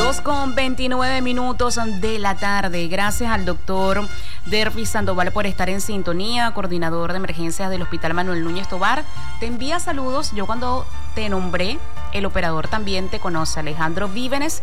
2:29 de la tarde. Gracias al doctor Dervis Sandoval por estar en sintonía, coordinador de emergencias del Hospital Manuel Núñez Tovar. Te envía saludos. Yo cuando te nombré, el operador también te conoce, Alejandro Vívenes.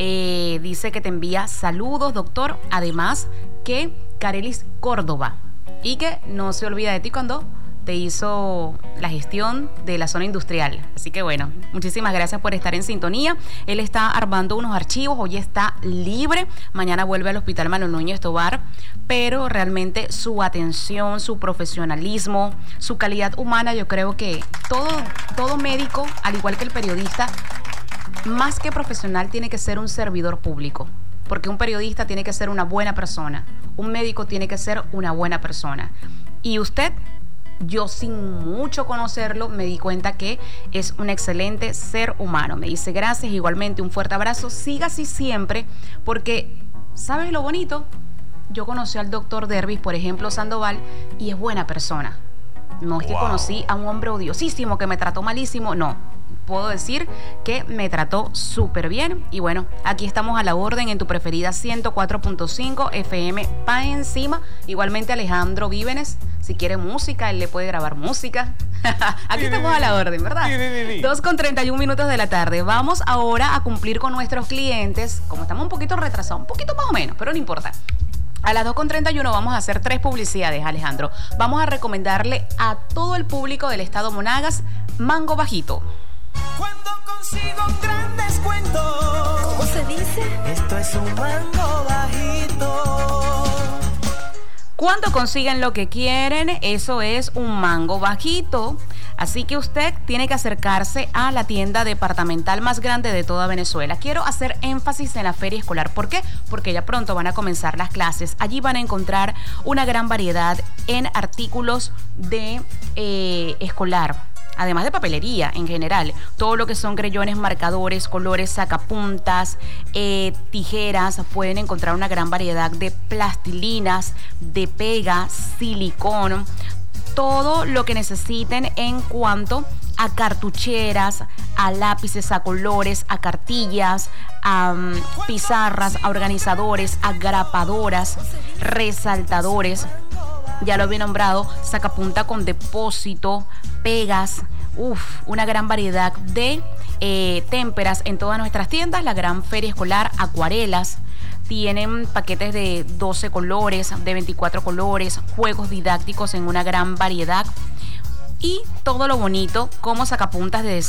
Dice que te envía saludos, doctor. Además que Carelis Córdoba. Y que no se olvida de ti cuando te hizo la gestión de la zona industrial. Así que bueno, muchísimas gracias por estar en sintonía. Él está armando unos archivos, hoy está libre, mañana vuelve al Hospital Manuel Núñez Tovar, pero realmente su atención, su profesionalismo, su calidad humana, yo creo que todo médico, al igual que el periodista, más que profesional, tiene que ser un servidor público. Porque un periodista tiene que ser una buena persona, un médico tiene que ser una buena persona. Y usted, yo sin mucho conocerlo, me di cuenta que es un excelente ser humano. Me dice gracias, igualmente un fuerte abrazo, siga así siempre, porque ¿sabes lo bonito? Yo conocí al doctor Dervis, por ejemplo, Sandoval, y es buena persona. No es que conocí a un hombre odiosísimo que me trató malísimo, no. Puedo decir que me trató súper bien. Y bueno, aquí estamos a la orden en tu preferida 104.5 FM pa' encima. Igualmente Alejandro Vívenes, si quiere música, él le puede grabar música. Aquí estamos a la orden, ¿verdad? 2:31 de la tarde. Vamos ahora a cumplir con nuestros clientes. Como estamos un poquito retrasados, un poquito más o menos, pero no importa. A las 2:31 vamos a hacer 3 publicidades, Alejandro. Vamos a recomendarle a todo el público del estado Monagas Mango Bajito. Cuando consigo un gran descuento, ¿cómo se dice? Esto es un mango bajito. Cuando consiguen lo que quieren, eso es un mango bajito. Así que usted tiene que acercarse a la tienda departamental más grande de toda Venezuela. Quiero hacer énfasis en la feria escolar. ¿Por qué? Porque ya pronto van a comenzar las clases. Allí van a encontrar una gran variedad en artículos de escolar. Además de papelería en general, todo lo que son creyones, marcadores, colores, sacapuntas, tijeras, pueden encontrar una gran variedad de plastilinas, de pega, silicón, todo lo que necesiten en cuanto a cartucheras, a lápices, a colores, a cartillas, a pizarras, a organizadores, a grapadoras, resaltadores. Ya lo había nombrado, sacapunta con depósito, pegas, una gran variedad de témperas en todas nuestras tiendas. La gran feria escolar, acuarelas, tienen paquetes de 12 colores, de 24 colores, juegos didácticos en una gran variedad. Y todo lo bonito como sacapuntas de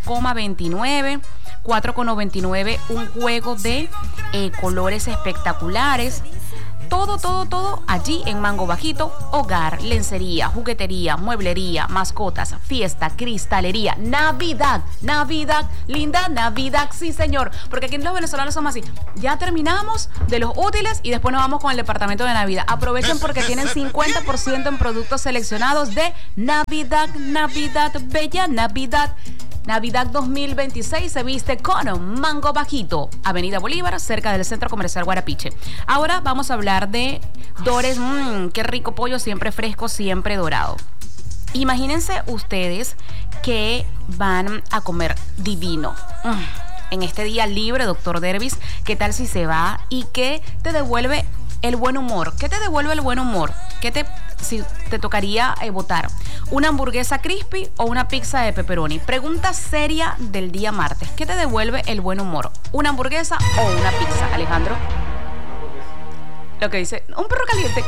0,29, 4,99, un juego de colores espectaculares. Todo allí en Mango Bajito. Hogar, lencería, juguetería, mueblería, mascotas, fiesta, cristalería, Navidad, linda Navidad, sí señor, porque aquí los venezolanos somos así. Ya terminamos de los útiles y después nos vamos con el departamento de Navidad. Aprovechen porque tienen 50% en productos seleccionados de Navidad, bella Navidad. Navidad 2026 se viste con Mango Bajito, Avenida Bolívar, cerca del Centro Comercial Guarapiche. Ahora vamos a hablar de Dores. Qué rico pollo, siempre fresco, siempre dorado. Imagínense ustedes que van a comer divino. En este día libre, doctor Dervis, ¿qué tal si se va y qué te devuelve el buen humor? ¿Qué te devuelve el buen humor? Si te tocaría votar? ¿Una hamburguesa crispy o una pizza de pepperoni? Pregunta seria del día martes. ¿Qué te devuelve el buen humor? ¿Una hamburguesa o una pizza, Alejandro? Lo que dice, un perro caliente.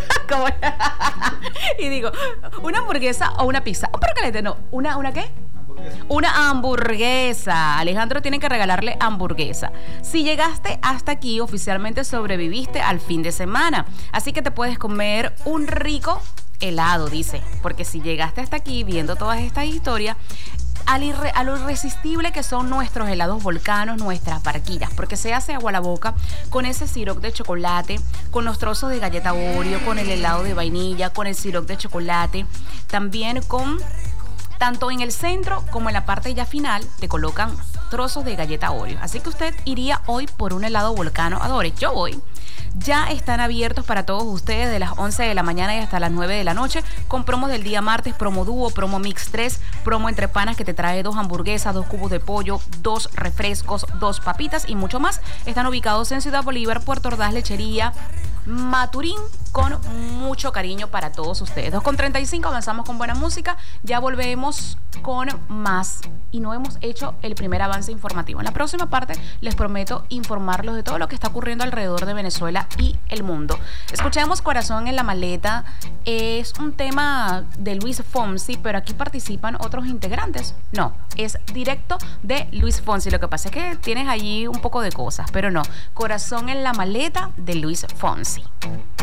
Y digo, ¿una hamburguesa o una pizza? Un perro caliente, no. ¿Una qué? Una hamburguesa. Alejandro tiene que regalarle hamburguesa. Si llegaste hasta aquí, oficialmente sobreviviste al fin de semana. Así que te puedes comer un rico helado, dice. Porque si llegaste hasta aquí viendo todas estas historias, a lo irresistible que son nuestros helados volcanos, nuestras barquillas, porque se hace agua a la boca con ese sirope de chocolate, con los trozos de galleta Oreo, con el helado de vainilla, con el sirope de chocolate, también con... Tanto en el centro como en la parte ya final te colocan trozos de galleta Oreo. Así que usted iría hoy por un helado volcano. Adore, yo voy. ya están abiertos para todos ustedes de las 11 de la mañana y hasta las 9 de la noche, con promos del día martes, promo dúo, promo mix 3, promo entre panas que te trae 2 hamburguesas, 2 cubos de pollo, 2 refrescos, 2 papitas y mucho más. Están ubicados en Ciudad Bolívar, Puerto Ordaz, Lechería, Maturín, con mucho cariño para todos ustedes. 2:35, avanzamos con buena música, ya volvemos con más y no hemos hecho el primer avance informativo. En la próxima parte les prometo informarlos de todo lo que está ocurriendo alrededor de Venezuela y el mundo. Escuchemos Corazón en la maleta, es un tema de Luis Fonsi, pero aquí participan otros integrantes. No, es directo de Luis Fonsi, lo que pasa es que tienes allí un poco de cosas, pero no, Corazón en la maleta de Luis Fonsi.